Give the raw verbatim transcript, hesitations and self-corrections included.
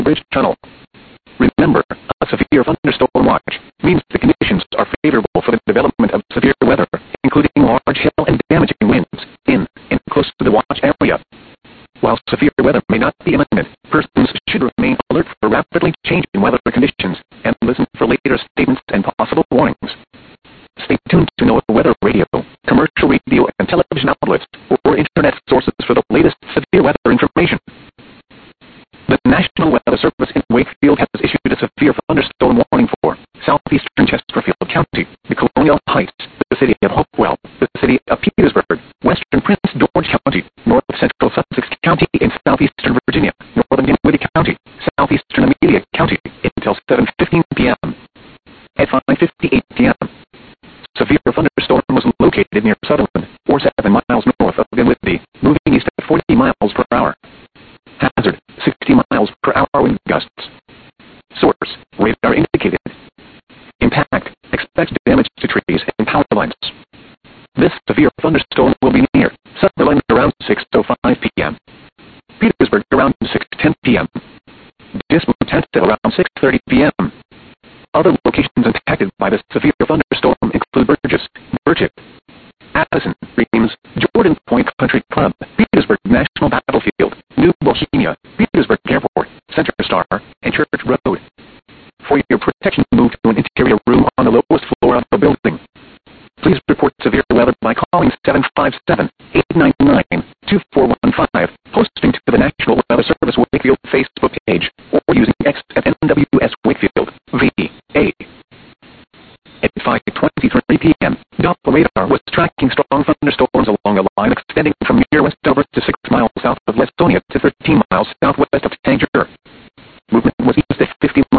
Bridge Tunnel. Remember, a severe thunderstorm watch means the conditions are favorable for the development of severe weather, including large hail and damaging winds in and close to the watch area. While severe weather may not be imminent, persons should remain alert for rapidly changing weather conditions and listen for later statements and possible warnings. Stay tuned to NOAA Weather Radio, commercial radio and television outlets, or internet sources for the latest severe weather information. The National Weather Service in Wakefield has issued a severe thunderstorm warning for southeastern Chesterfield County, the Colonial Heights, the city of Hopewell, the city of Petersburg, western Prince George County, north central Sussex County, and southeastern Virginia, northern Dinwiddie County, southeastern Amelia County, until seven fifteen p.m. At five fifty-eight p.m., severe thunderstorm was located near Sutherland, or seven miles north of Dinwiddie, moving east at forty miles per hour. Hazard, sixty miles per hour wind gusts. Source, radar indicated. Impact, expect damage to trees and power lines. This severe thunderstorm will be near Sutherland around six oh five p.m. Petersburg around six ten p.m. Discontent around six thirty p.m. Other locations impacted by this severe thunderstorm include Burgess, Birchip, Addison, Reims, Jordan Point Country Club, Petersburg National Battlefield, New Bohemia, Petersburg Airport, Center Star, and Church Road. For your protection, move to an interior room on the lowest floor of the building. Please report severe weather by calling seven five seven, eight nine nine, two four one five, posting to the National Weather Service Wakefield Facebook page, or using X at N W S Wakefield, V A. At five twenty-three p.m., Doppler radar was tracking strong thunderstorms along a line extending from near Westover to six miles south of Lastonia to thirteen miles southwest of Tangier. Movement was east at fifty